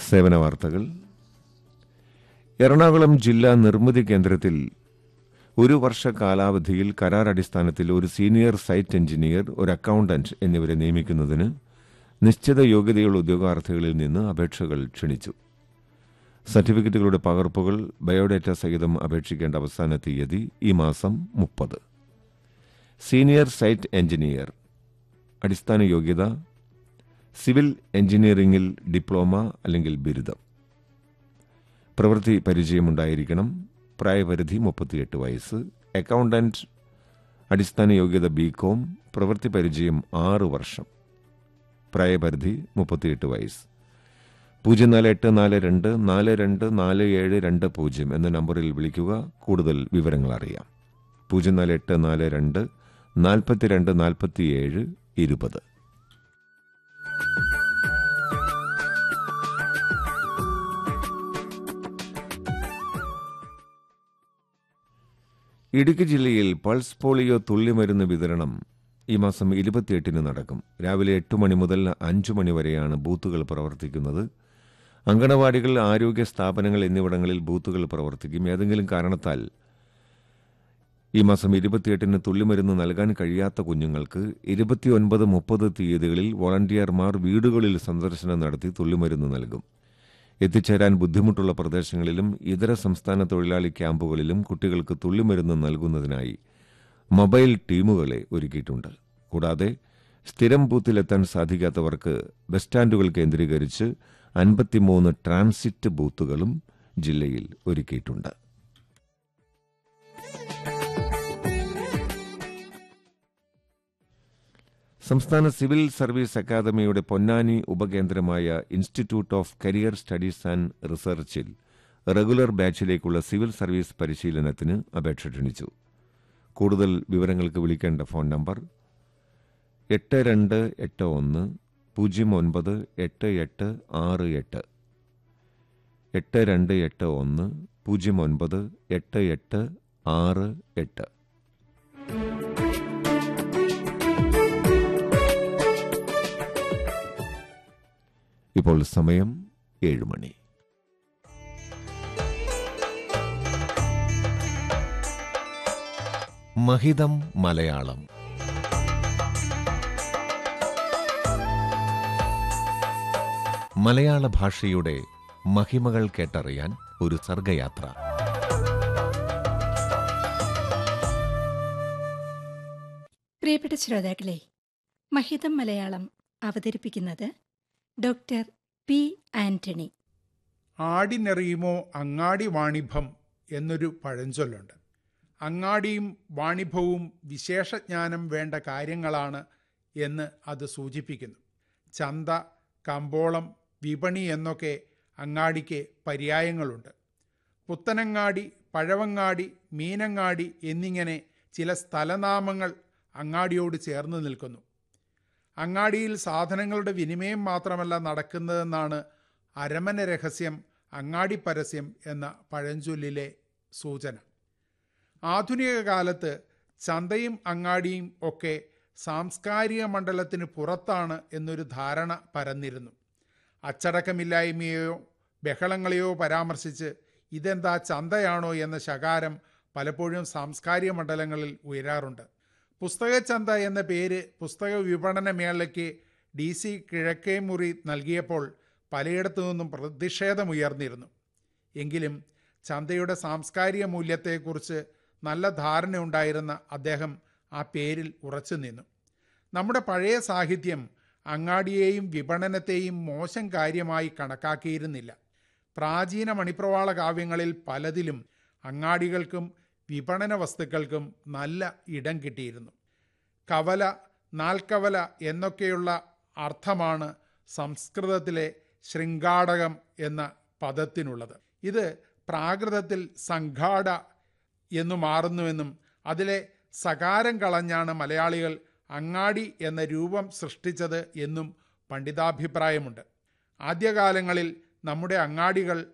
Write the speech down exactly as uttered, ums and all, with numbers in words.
സേവന വാർത്തകൾ. എറണാകുളം ജില്ലാ നിർമ്മിതി കേന്ദ്രത്തിൽ ഒരു വർഷ കാലാവധിയിൽ കരാർ അടിസ്ഥാനത്തിൽ ഒരു സീനിയർ സൈറ്റ് എഞ്ചിനീയർ, ഒരു അക്കൌണ്ടന്റ് എന്നിവരെ നിയമിക്കുന്നതിന് നിശ്ചിത യോഗ്യതയുള്ള ഉദ്യോഗാർത്ഥികളിൽ നിന്ന് അപേക്ഷകൾ ക്ഷണിച്ചു. സർട്ടിഫിക്കറ്റുകളുടെ പകർപ്പുകൾ ബയോഡേറ്റ സഹിതം അപേക്ഷിക്കേണ്ട അവസാന തീയതി ഈ മാസം മുപ്പത്. സീനിയർ സൈറ്റ് എഞ്ചിനീയർ അടിസ്ഥാന യോഗ്യത സിവിൽ എഞ്ചിനീയറിംഗിൽ ഡിപ്ലോമ അല്ലെങ്കിൽ ബിരുദം. പ്രവൃത്തി പരിചയമുണ്ടായിരിക്കണം. പ്രായപരിധി മുപ്പത്തിയെട്ട് വയസ്സ്. അക്കൌണ്ടന്റ് അടിസ്ഥാന യോഗ്യത ബികോം. പ്രവൃത്തി പരിചയം ആറ് വർഷം. പ്രായപരിധി മുപ്പത്തിയെട്ട് വയസ്സ്. പൂജ്യം നാല് എട്ട് നാല് രണ്ട് നാല് രണ്ട് നാല് ഏഴ് രണ്ട് പൂജ്യം എന്ന നമ്പറിൽ വിളിക്കുക. കൂടുതൽ വിവരങ്ങൾ അറിയാം. പൂജ്യം നാല് എട്ട് നാല് രണ്ട് നാൽപ്പത്തിരണ്ട് നാൽപ്പത്തിയേഴ് ഇരുപത്. ഇടുക്കി ജില്ലയിൽ പൾസ് പോളിയോ തുള്ളിമരുന്ന് വിതരണം ഈ മാസം ഇരുപത്തിയെട്ടിന് നടക്കും. രാവിലെ എട്ട് മണി മുതൽ അഞ്ചു മണി വരെയാണ് ബൂത്തുകൾ പ്രവർത്തിക്കുന്നത്. അങ്കണവാടികൾ, ആരോഗ്യ സ്ഥാപനങ്ങൾ എന്നിവിടങ്ങളിൽ ബൂത്തുകൾ പ്രവർത്തിക്കും. ഏതെങ്കിലും കാരണത്താൽ ഈ മാസം ഇരുപത്തിയെട്ടിന് തുള്ളിമരുന്ന് നൽകാൻ കഴിയാത്ത കുഞ്ഞുങ്ങൾക്ക് ഇരുപത്തിയൊൻപത് മുപ്പത് തീയതികളിൽ വോളണ്ടിയർമാർ വീടുകളിൽ സന്ദർശനം നടത്തി തുള്ളിമരുന്ന് നൽകും. എത്തിച്ചേരാൻ ബുദ്ധിമുട്ടുള്ള പ്രദേശങ്ങളിലും ഇതര സംസ്ഥാന തൊഴിലാളി ക്യാമ്പുകളിലും കുട്ടികൾക്ക് തുള്ളിമരുന്ന് നൽകുന്നതിനായി മൊബൈൽ ടീമുകളെ ഒരുക്കിയിട്ടുണ്ട്. കൂടാതെ സ്ഥിരം ബൂത്തിലെത്താൻ സാധിക്കാത്തവർക്ക് ബസ് സ്റ്റാൻഡുകൾ കേന്ദ്രീകരിച്ച് അൻപത്തിമൂന്ന് ട്രാൻസിറ്റ് ബൂത്തുകളും ജില്ലയിൽ ഒരുക്കിയിട്ടുണ്ട്. സംസ്ഥാന സിവിൽ സർവീസ് അക്കാദമിയുടെ Ponnani ഉപകേന്ദ്രമായ institute of career studies and റിസർച്ചിൽ regular ബാച്ചിലേക്കുള്ള civil service പരിശീലനത്തിന് അപേക്ഷ ക്ഷണിച്ചു. കൂടുതൽ വിവരങ്ങൾക്ക് വിളിക്കേണ്ട ഫോൺ നമ്പർ എട്ട് രണ്ട് എട്ട് ഒന്ന് പൂജ്യം ഒൻപത് എട്ട് എട്ട് ആറ് എട്ട്. എട്ട് രണ്ട് എട്ട് ഒന്ന് പൂജ്യം ഒൻപത് എട്ട് എട്ട് ആറ് എട്ട്. ഇപ്പോൾ സമയം ഏഴ് മണി. മഹിതം മലയാളം. മലയാള ഭാഷയുടെ മഹിമകൾ കേട്ടറിയാൻ ഒരു സർഗയാത്ര. പ്രിയപ്പെട്ട ശ്രോതാക്കളെ, മഹിതം മലയാളം അവതരിപ്പിക്കുന്നത് ഡോക്ടർ പി ആന്റണി. ആടിനെറിയുമോ അങ്ങാടി വാണിഭം എന്നൊരു പഴഞ്ചൊല്ലുണ്ട്. അങ്ങാടിയും വാണിഭവും വിശേഷജ്ഞാനം വേണ്ട കാര്യങ്ങളാണ് എന്ന് അത് സൂചിപ്പിക്കുന്നു. ചന്ത, കമ്പോളം, വിപണി എന്നൊക്കെ അങ്ങാടിക്ക് പര്യായങ്ങളുണ്ട്. പുത്തനങ്ങാടി, പഴവങ്ങാടി, മീനങ്ങാടി എന്നിങ്ങനെ ചില സ്ഥലനാമങ്ങൾ അങ്ങാടിയോട് ചേർന്ന് നിൽക്കുന്നു. അങ്ങാടിയിൽ സാധനങ്ങളുടെ വിനിമയം മാത്രമല്ല നടക്കുന്നതെന്നാണ് അരമന രഹസ്യം, അങ്ങാടി പരസ്യം എന്ന പഴഞ്ചൊല്ലിലെ സൂചന. ആധുനിക കാലത്ത് ചന്തയും അങ്ങാടിയും ഒക്കെ സാംസ്കാരിക മണ്ഡലത്തിന് പുറത്താണ് എന്നൊരു ധാരണ പരന്നിരുന്നു. അച്ചടക്കമില്ലായ്മയെയോ ബഹളങ്ങളെയോ പരാമർശിച്ച് ഇതെന്താ ചന്തയാണോ എന്ന ശകാരം പലപ്പോഴും സാംസ്കാരിക മണ്ഡലങ്ങളിൽ ഉയരാറുണ്ട്. പുസ്തകച്ചന്ത എന്ന പേര് പുസ്തക വിപണന മേളയ്ക്ക് ഡി സി കിഴക്കേമുറി നൽകിയപ്പോൾ പലയിടത്തു നിന്നും പ്രതിഷേധമുയർന്നിരുന്നു. എങ്കിലും ചന്തയുടെ സാംസ്കാരിക മൂല്യത്തെക്കുറിച്ച് നല്ല ധാരണയുണ്ടായിരുന്ന അദ്ദേഹം ആ പേരിൽ ഉറച്ചു നിന്നു. നമ്മുടെ പഴയ സാഹിത്യം അങ്ങാടിയെയും വിപണനത്തെയും മോശം കാര്യമായി കണക്കാക്കിയിരുന്നില്ല. പ്രാചീന മണിപ്രവാള കാവ്യങ്ങളിൽ പലതിലും അങ്ങാടികൾക്കും വിപണന വസ്തുക്കൾക്കും നല്ല ഇടം കിട്ടിയിരുന്നു. കവല, നാൽക്കവല എന്നൊക്കെയുള്ള അർത്ഥമാണ് സംസ്കൃതത്തിലെ ശൃംഗാടകം എന്ന പദത്തിനുള്ളത്. ഇത് പ്രാകൃതത്തിൽ സംഘാട എന്നു മാറുന്നുവെന്നും അതിലെ സകാരം കളഞ്ഞാണ് മലയാളികൾ അങ്ങാടി എന്ന രൂപം സൃഷ്ടിച്ചത് എന്നും പണ്ഡിതാഭിപ്രായമുണ്ട്. ആദ്യകാലങ്ങളിൽ നമ്മുടെ അങ്ങാടികൾ